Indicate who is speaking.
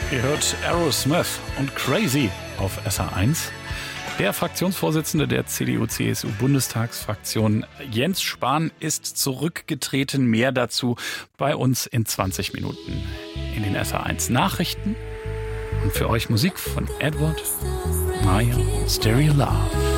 Speaker 1: Ihr hört Aerosmith und Crazy auf SR1. Der Fraktionsvorsitzende der CDU-CSU-Bundestagsfraktion Jens Spahn ist zurückgetreten. Mehr dazu bei uns in 20 Minuten in den SR1 Nachrichten. Und für euch Musik von Edward Maya, Stereo Love.